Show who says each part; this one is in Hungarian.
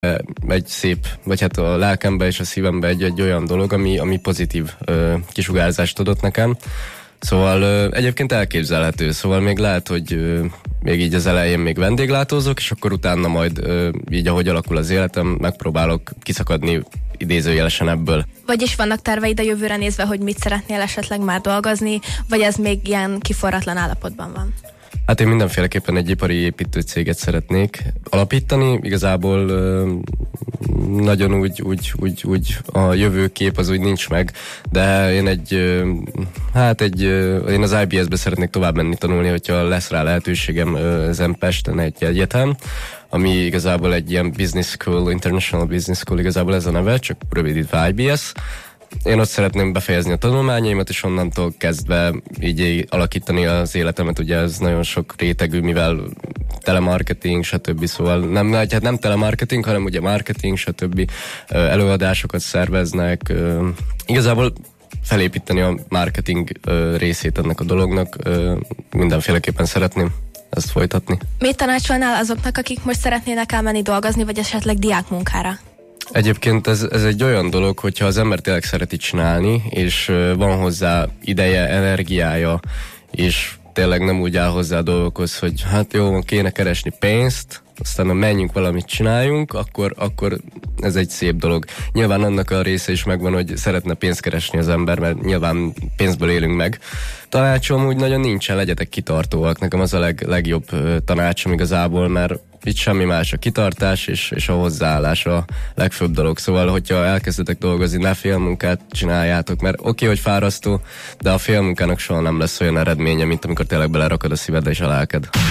Speaker 1: egy szép, vagy hát a lelkembe és a szívembe egy olyan dolog, ami pozitív kisugárzást adott nekem. Szóval egyébként elképzelhető, szóval még lehet, hogy még így az elején még vendéglátózok, és akkor utána majd így, ahogy alakul az életem, megpróbálok kiszakadni idézőjelesen ebből.
Speaker 2: Vagyis vannak terveid a jövőre nézve, hogy mit szeretnél esetleg már dolgozni, vagy ez még ilyen kiforratlan állapotban van?
Speaker 1: Hát én mindenféleképpen egy ipari építőcéget szeretnék alapítani. Igazából nagyon úgy a jövőkép az úgy nincs meg, de én én az IBS-be szeretnék tovább menni tanulni, hogyha lesz rá lehetőségem Pesten egy egyetem, ami igazából egy ilyen business school, international business school, igazából ez a neve, csak rövidítve IBS. Én ott szeretném befejezni a tanulmányaimat, és onnantól kezdve így alakítani az életemet, ugye ez nagyon sok rétegű, mivel telemarketing, stb. Szóval nem telemarketing, hanem ugye marketing, stb. Előadásokat szerveznek. Igazából felépíteni a marketing részét ennek a dolognak, mindenféleképpen szeretném ezt folytatni.
Speaker 2: Mit tanácsolnál azoknak, akik most szeretnének elmenni dolgozni, vagy esetleg diákmunkára?
Speaker 1: Egyébként ez egy olyan dolog, hogyha az ember tényleg szereti csinálni, és van hozzá ideje, energiája, és tényleg nem úgy áll hozzá a dolgokhoz, hogy hát jó, kéne keresni pénzt, aztán ha menjünk valamit csináljunk, akkor ez egy szép dolog. Nyilván annak a része is megvan, hogy szeretne pénzt keresni az ember, mert nyilván pénzből élünk meg. Tanácsom úgy nagyon nincsen, legyetek kitartóak. Nekem az a legjobb tanácsom igazából, mert itt semmi más, a kitartás és a hozzáállás a legfőbb dolog. Szóval, hogyha elkezdetek dolgozni, ne félmunkát csináljátok, mert oké, hogy fárasztó, de a félmunkának soha nem lesz olyan eredménye, mint amikor tényleg belerakod a szíved és a lelked.